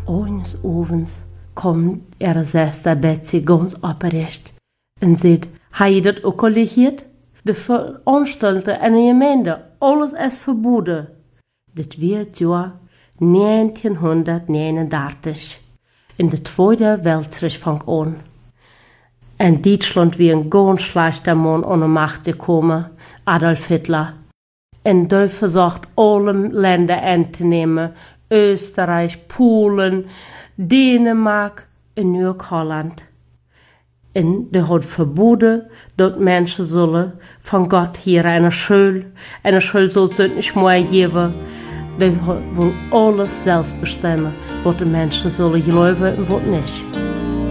eines Abends kommt ihre Schwester Betsy ganz aufrecht und sagt, hat ihr das auch kollegiert? De Veranstalter en de gemeente, alles is verboden. Dit werd jaar 1939. In de Tweede Weltkrieg fang an. En Duitsland wie een ganz schlechter Mann an de Macht gekommen, Adolf Hitler. En der versucht, alle Länder einzunehmen, Österreich, Polen, Dänemark en nu ook Holland. En de had verboden dat mensen zullen van God hier eine Schule soll ze niet meer geven. De wil alles zelfs bestemmen, wat de mensen zullen geloven en wat niet.